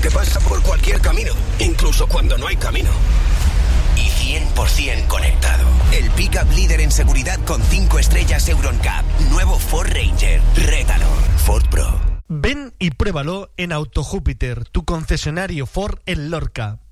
que pasa por cualquier camino, incluso cuando no hay camino. Y 100% conectado. El pick-up líder en seguridad con 5 estrellas EuronCap. Nuevo Ford Ranger. Rétalo. Ford Pro. Ven y pruébalo en Auto Júpiter, tu concesionario Ford en Lorca.